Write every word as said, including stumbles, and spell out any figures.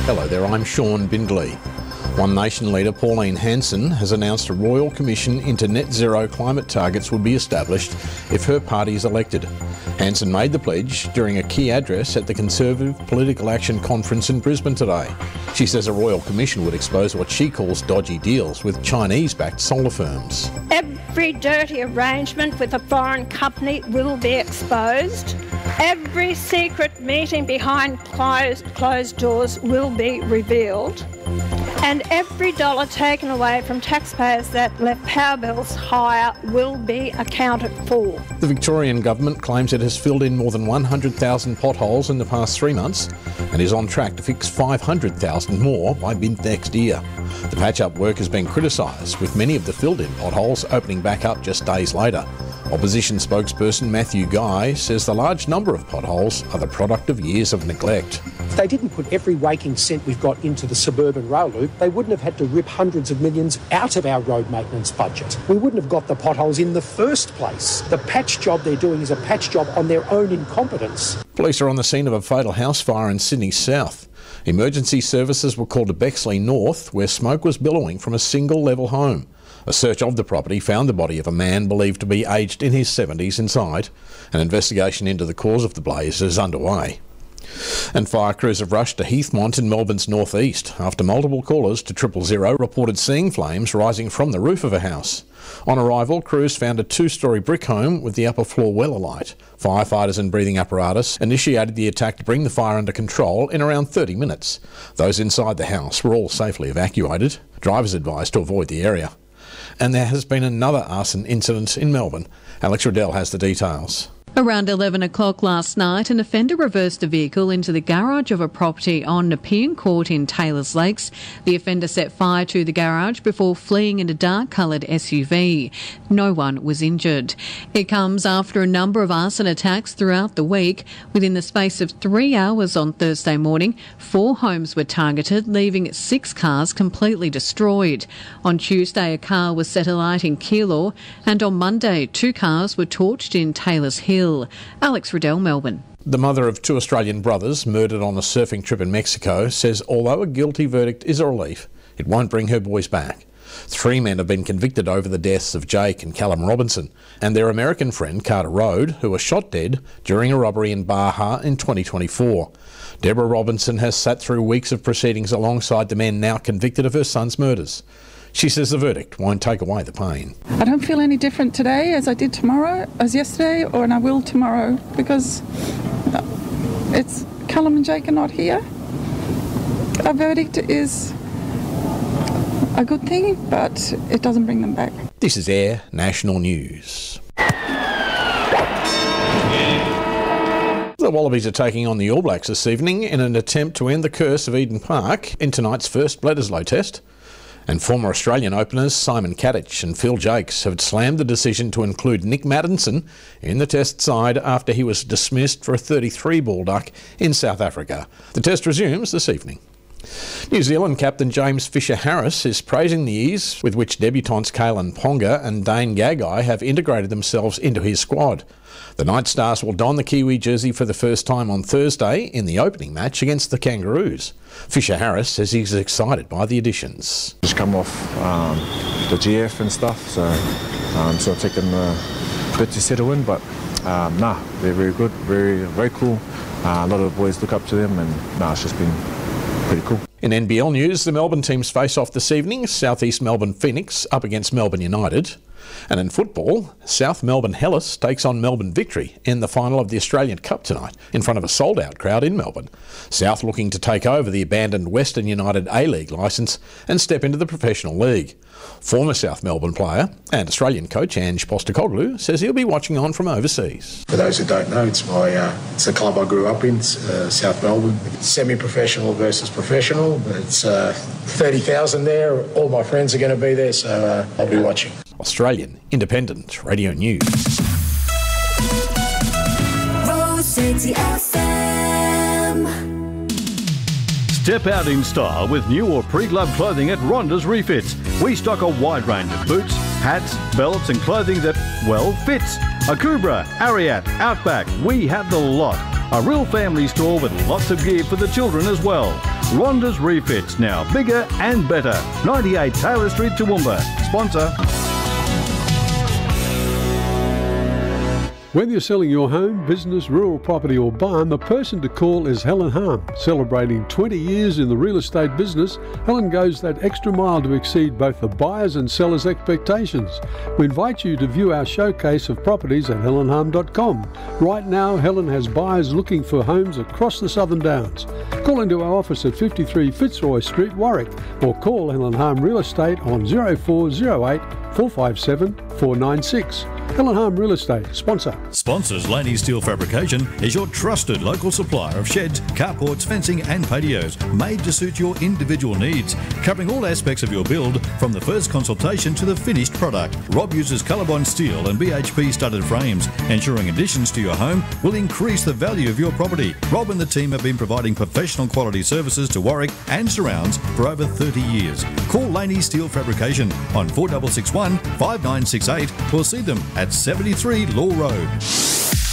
Hello there, I'm Sean Bindley. One Nation leader Pauline Hanson has announced a royal commission into net zero climate targets will be established if her party is elected. Hanson made the pledge during a key address at the Conservative Political Action Conference in Brisbane today. She says a royal commission would expose what she calls dodgy deals with Chinese-backed solar firms. Every dirty arrangement with a foreign company will be exposed. Every secret meeting behind closed, closed doors will be revealed. And every dollar taken away from taxpayers that left power bills higher will be accounted for. The Victorian government claims it has filled in more than one hundred thousand potholes in the past three months and is on track to fix five hundred thousand more by mid next year. The patch-up work has been criticised, with many of the filled-in potholes opening back up just days later. Opposition spokesperson Matthew Guy says the large number of potholes are the product of years of neglect. If they didn't put every waking cent we've got into the suburban rail loop, they wouldn't have had to rip hundreds of millions out of our road maintenance budget. We wouldn't have got the potholes in the first place. The patch job they're doing is a patch job on their own incompetence. Police are on the scene of a fatal house fire in Sydney South. Emergency services were called to Bexley North, where smoke was billowing from a single-level home. A search of the property found the body of a man believed to be aged in his seventies inside. An investigation into the cause of the blaze is underway. And fire crews have rushed to Heathmont in Melbourne's northeast after multiple callers to triple zero reported seeing flames rising from the roof of a house. On arrival, crews found a two-storey brick home with the upper floor well alight. Firefighters and breathing apparatus initiated the attack to bring the fire under control in around thirty minutes. Those inside the house were all safely evacuated. Drivers advised to avoid the area. And there has been another arson incident in Melbourne. Alex Riddell has the details. Around eleven o'clock last night, an offender reversed a vehicle into the garage of a property on Nepean Court in Taylors Lakes. The offender set fire to the garage before fleeing in a dark-coloured S U V. No one was injured. It comes after a number of arson attacks throughout the week. Within the space of three hours on Thursday morning, four homes were targeted, leaving six cars completely destroyed. On Tuesday, a car was set alight in Keilor, and on Monday, two cars were torched in Taylors Hill. Alex Riddell, Melbourne. The mother of two Australian brothers murdered on a surfing trip in Mexico says although a guilty verdict is a relief, it won't bring her boys back. Three men have been convicted over the deaths of Jake and Callum Robinson and their American friend Carter Road, who was shot dead during a robbery in Baja in twenty twenty-four. Deborah Robinson has sat through weeks of proceedings alongside the men now convicted of her son's murders. She says the verdict won't take away the pain. I don't feel any different today as I did tomorrow, as yesterday, or and I will tomorrow, because it's Callum and Jake are not here. A verdict is a good thing, but it doesn't bring them back. This is Air National News. The Wallabies are taking on the All Blacks this evening in an attempt to end the curse of Eden Park in tonight's first Bledisloe Test. And former Australian openers Simon Katich and Phil Jakes have slammed the decision to include Nick Maddinson in the Test side after he was dismissed for a thirty-three ball duck in South Africa. The Test resumes this evening. New Zealand captain James Fisher-Harris is praising the ease with which debutants Kalen Ponga and Dane Gagai have integrated themselves into his squad. The Night Stars will don the Kiwi jersey for the first time on Thursday in the opening match against the Kangaroos. Fisher-Harris says he's excited by the additions. Just come off um, the G F and stuff, so um, so take them a bit to settle in, but um, nah, they're very good, very very cool. Uh, a lot of the boys look up to them, and nah, it's just been pretty cool. In N B L news, the Melbourne teams face off this evening. South East Melbourne Phoenix up against Melbourne United. And in football, South Melbourne Hellas takes on Melbourne Victory in the final of the Australian Cup tonight in front of a sold-out crowd in Melbourne. South looking to take over the abandoned Western United A-League licence and step into the professional league. Former South Melbourne player and Australian coach Ange Postecoglou says he'll be watching on from overseas. For those who don't know, it's my uh, it's the club I grew up in, uh, South Melbourne. It's semi-professional versus professional. It's uh, thirty thousand there. All my friends are going to be there, so uh, I'll be watching. Australian Independent Radio News. Rose City F M. Step out in style with new or pre-loved clothing at Ronda's Refits. We stock a wide range of boots, hats, belts and clothing that, well, fits. Akubra, Ariat, Outback, we have the lot. A real family store with lots of gear for the children as well. Ronda's Refits, now bigger and better. ninety-eight Taylor Street, Toowoomba. Sponsor. Whether you're selling your home, business, rural property or barn, the person to call is Helen Harm. Celebrating twenty years in the real estate business, Helen goes that extra mile to exceed both the buyers' and sellers' expectations. We invite you to view our showcase of properties at helen harm dot com. Right now, Helen has buyers looking for homes across the Southern Downs. Call into our office at fifty-three Fitzroy Street, Warwick, or call Helen Harm Real Estate on oh four oh eight, four five seven, four nine six. Helen Harm Real Estate, sponsor. Sponsors Laney Steel Fabrication is your trusted local supplier of sheds, carports, fencing and patios, made to suit your individual needs, covering all aspects of your build from the first consultation to the finished product. Rob uses Colorbond steel and B H P studded frames, ensuring additions to your home will increase the value of your property. Rob and the team have been providing professional quality services to Warwick and surrounds for over thirty years. Call Laney Steel Fabrication on four six six one, five nine six eight or see them at seventy-three Law Road.